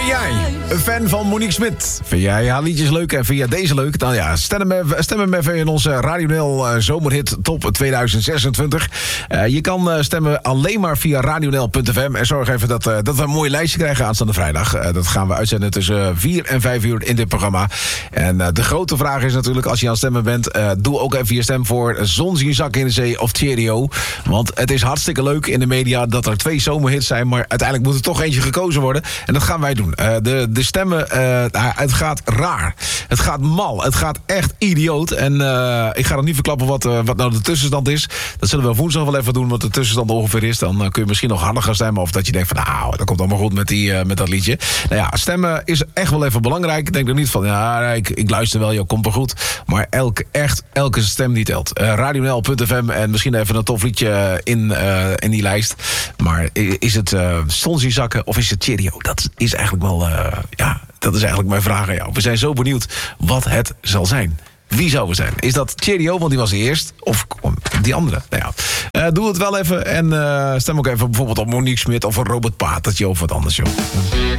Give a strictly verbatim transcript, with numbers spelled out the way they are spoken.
Ben jij een fan van Monique Smit? Vind jij haar liedjes leuk en vind jij deze leuk? Dan ja, stem hem even, stem hem even in onze Radio Nel uh, Zomerhit Top tweeduizend zesentwintig. Uh, je kan uh, stemmen alleen maar via radionel punt f m. En zorg even dat, uh, dat we een mooi lijstje krijgen aanstaande vrijdag. Uh, dat gaan we uitzenden tussen vier en vijf uur in dit programma. En uh, de grote vraag is natuurlijk, als je aan het stemmen bent... Uh, doe ook even je stem voor Zon zien zakken in de zee of Cheerio. Want het is hartstikke leuk in de media dat er twee zomerhits zijn... maar uiteindelijk moet er toch eentje gekozen worden. En dat gaan wij doen. Uh, de, de stemmen, uh, het gaat raar. Het gaat mal. Het gaat echt idioot. En uh, ik ga nog niet verklappen wat, uh, wat nou de tussenstand is. Dat zullen we woensdag wel even doen, wat de tussenstand ongeveer is. Dan uh, kun je misschien nog harder gaan stemmen. Of dat je denkt van, nou, dat komt allemaal goed met, die, uh, met dat liedje. Nou ja, stemmen is echt wel even belangrijk. Ik denk er niet van, ja, ik, ik luister wel, joh, komt wel goed. Maar elke, echt, elke stem die telt. Uh, radionel punt f m en misschien even een tof liedje in, uh, in die lijst. Maar is het uh, Zon zien zakken of is het Cheerio? Dat is eigenlijk wel, uh, ja, dat is eigenlijk mijn vraag aan jou. We zijn zo benieuwd wat het zal zijn. Wie zou het zijn? Is dat Cheerio, want die was eerst? Of die andere? Nou ja. Uh, doe het wel even en uh, stem ook even bijvoorbeeld op Monique Smit of een Robert Patertje of wat anders, joh.